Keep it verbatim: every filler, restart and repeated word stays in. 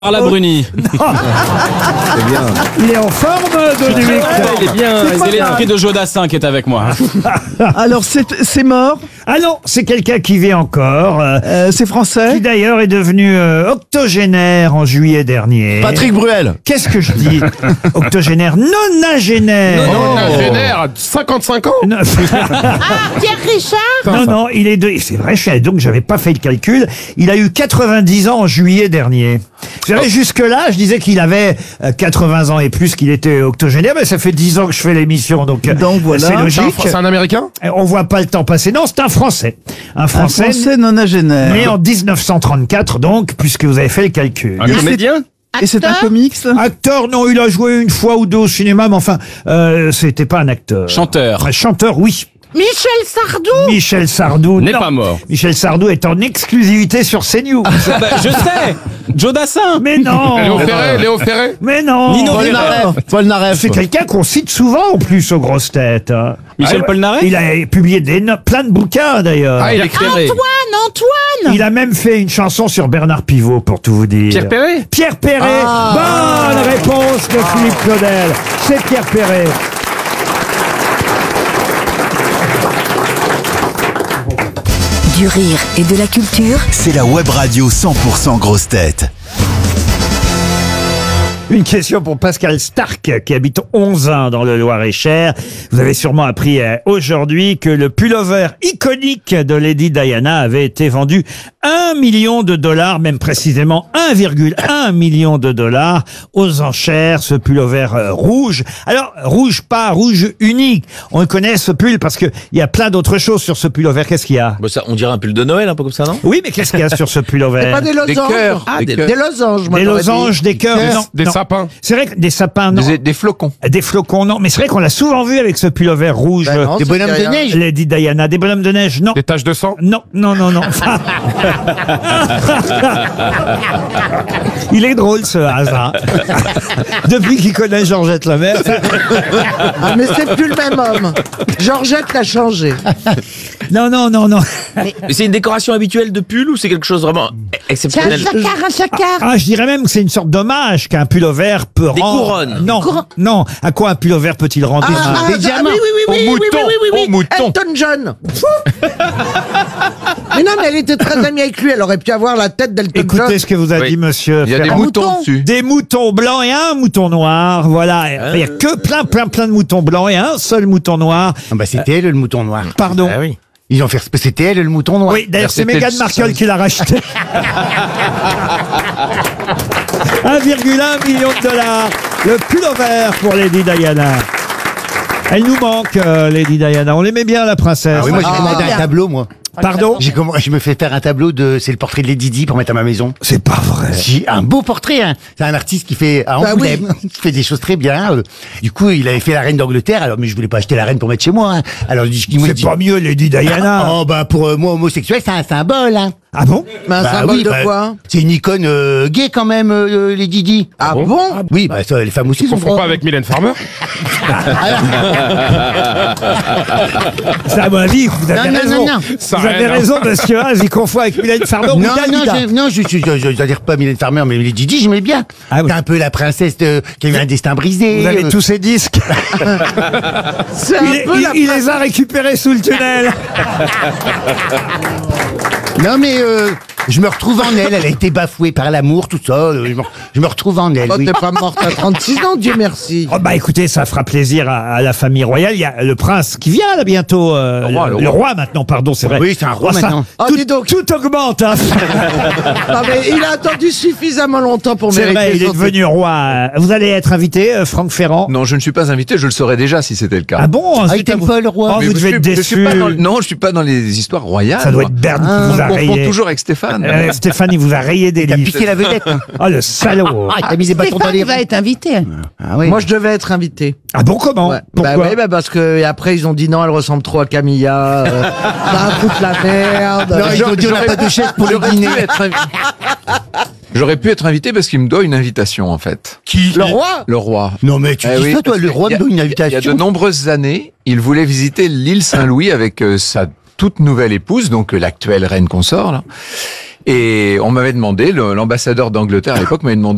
Par la Bruni. C'est bien. Il est en forme, Dominique. Il est bien. C'est l'esprit de Jodassin qui est avec moi. Alors, c'est c'est mort. Ah non, c'est quelqu'un qui vit encore. euh, Euh, c'est français. qui d'ailleurs est devenu euh, octogénaire en juillet dernier. Patrick Bruel. Qu'est-ce que je dis? Octogénaire, nonagénaire. Oh. Génère, cinquante-cinq ans. Non, Ah, Pierre Richard. non, non, il est de... C'est vrai, je suis... donc j'avais pas fait le calcul. Il a eu quatre-vingt-dix ans en juillet dernier. Vous savez, jusque-là, je disais qu'il avait euh, quatre-vingts ans et plus, qu'il était octogénaire, mais ça fait dix ans que je fais l'émission, donc, euh, Donc, voilà. c'est C'est un, logique. c'est un Américain. On voit pas le temps passer. Non, c'est un Français. Un Un Français, français nonagénaire. né en dix-neuf cent trente-quatre, donc, puisque vous avez fait le calcul. Un comédien. Et c'est un Acteur. comics. Acteur, non, il a joué une fois ou deux au cinéma, mais enfin, euh, c'était pas un acteur. Chanteur. Un chanteur, oui. Michel Sardou. Michel Sardou. N'est non. pas mort. Michel Sardou est en exclusivité sur CNews. Bah, je sais. Jodassin. Mais non. Léo Ferré. Léo Ferré. Mais non. Nino Paul Rivera. Naref. Paul Naref. C'est quelqu'un qu'on cite souvent en plus aux grosses têtes. hein. Michel Ah ouais. Polnareff. Il a publié des no- plein de bouquins d'ailleurs. Ah, il a Pierre Perret. Antoine, Antoine. Il a même fait une chanson sur Bernard Pivot, pour tout vous dire. Pierre Perret. Pierre Perret. Ah. Bonne réponse de Philippe Claudel. C'est Pierre Perret. Du rire et de la culture. C'est la web radio cent pour cent grosse tête. Une question pour Pascal Stark, qui habite Onzain dans le Loir-et-Cher. Vous avez sûrement appris euh, aujourd'hui que le pullover iconique de Lady Diana avait été vendu un million de dollars, même précisément un virgule un million de dollars aux enchères, ce pullover euh, rouge. Alors, rouge pas rouge unique. On connaît ce pull parce que il y a plein d'autres choses sur ce pullover. Qu'est-ce qu'il y a? Bah ça, on dirait un pull de Noël, un peu comme ça, non? Oui, mais qu'est-ce qu'il y a sur ce pullover? Pas des losanges. cœurs. Ah, Des des, cœurs. des losanges. moi, Des j'aurais dit. losanges, des cœurs, Des, non, des non. sapins. C'est vrai que des sapins, non. Des, des flocons. Des flocons, non. Mais c'est vrai qu'on l'a souvent vu avec ce pullover rouge. Ben non, Des ça bonhommes fait de rien. neige. Lady Diana. Des bonhommes de neige, non. Des taches de sang. Non, non, non, non. Enfin... Il est drôle, ce hasard. Depuis qu'il connaît Georgette Lemaire. Ah, mais c'est plus le même homme. Georgette l'a changé. Non, non, non, non. Mais c'est une décoration habituelle de pull ou c'est quelque chose vraiment C'est un exceptionnel? jacquard, un jacquard. Ah, je dirais même que c'est une sorte d'hommage qu'un pullover peut Des rendre. couronnes. Non, Couronne. non. À quoi un pullover peut-il rendre Ah, hommage? ah, des ah, diamants. oui, oui, oui, Au oui, oui, mouton, oui, oui, oui, au mouton. Elton John. Mais non, mais elle était très amie avec lui. Elle aurait pu avoir la tête d'Elton John. Écoutez ce que vous a Oui. dit monsieur Il y a des Ferrand. moutons mouton. dessus. Des moutons blancs et un mouton noir. Voilà. Il y a que plein, plein, plein de moutons blancs et un seul mouton noir. Ah bah c'était elle le mouton noir. Pardon. Ah oui. Ils ont fait c'était elle le mouton noir. Oui, d'ailleurs, c'est C'était Meghan le Markle seul. qui l'a racheté. un virgule un million de dollars. Le pullover pour Lady Diana. Elle nous manque, euh, Lady Diana. On l'aimait bien, la princesse. Ah oui, moi j'ai Ah, commandé bien. un tableau moi. Pardon? J'ai comm- je me fais faire un tableau de c'est le portrait de Lady Di pour mettre à ma maison. C'est pas vrai. J'ai un beau portrait hein. C'est un artiste qui fait à Bah Angoulême, qui fait des choses très bien. euh. Du coup, il avait fait la reine d'Angleterre alors mais je voulais pas acheter la reine pour mettre chez moi hein. Alors je dis il m'a C'est dit pas mieux, Lady Diana. Oh bah pour euh, moi homosexuel, c'est un symbole hein. Ah bon? Mais un Bah symbole oui, de bah, quoi? c'est une icône euh, gay quand même euh, Lady Di. Ah bon? Oui, bah ça, les femmes aussi On sont confond droits. pas avec Mylène Farmer. C'est à mon avis, vous avez Non, non, raison. non, non. Ça Vous avez rien, hein. raison, monsieur Haas, il confond avec Mylène Farmer ou Non, non, Dalida. je, non, je, je, je, je, je dire pas Mylène Farmer, mais Lady Di, j'aimais bien. Ah oui. C'est un peu la princesse de, qui a eu un destin brisé. Vous avez euh. tous ces disques. C'est un Il, peu il- la il les a récupérés sous le tunnel. Non, mais euh, je me retrouve en elle. Elle a été bafouée par l'amour, tout ça. euh, Je me, je me retrouve en elle. Oh, Oui. t'es pas morte à trente-six ans, Dieu merci. Oh bah écoutez, ça fera plaisir à, à la famille royale. Il y a le prince qui vient là bientôt. euh, Le roi, le, le le roi. roi maintenant, pardon, c'est vrai. Oui, c'est un roi Oh, ça, maintenant. Oh, tout, dis donc. tout augmente. Hein. Non, mais il a attendu suffisamment longtemps pour C'est mériter vrai, il est son devenu roi. Vous allez être invité, euh, Franck Ferrand. Non, je ne suis pas invité, je le saurais déjà si c'était le cas. Ah bon? Ah, zut, il t'aime vous- pas, le roi? Oh, Mais vous je devez suis- être je suis déçu. pas dans le- Non, je suis pas dans les histoires royales. Ça doit moi. être Berne qui On vous a me confond rayé. toujours avec Stéphane. Euh, Stéphane, il vous a rayé des T'as listes. piqué la vedette. hein. Oh, le salaud. Ah, t'as mis des bâtons dans Stéphane les va roues. être invité. Ah oui. Moi, je devais être invité. Ah bon, comment? Ouais. Pourquoi? Bah oui, bah parce que et après ils ont dit non, elle ressemble trop à Camilla. Euh, ça va foutre la merde. Non, ils ont dit on n'a pas de chef pour le J'aurais dîner. pu être invi- J'aurais pu être invité parce qu'il me doit une invitation en fait. Qui Le roi. Le roi. Non, mais tu Eh dis oui, ça, toi, parce le que roi il y me a- donne une Il y a de invitation. nombreuses années, il voulait visiter l'île Saint-Louis avec euh, sa toute nouvelle épouse, donc euh, l'actuelle reine consort. Là. Et on m'avait demandé, le- l'ambassadeur d'Angleterre à l'époque m'avait demandé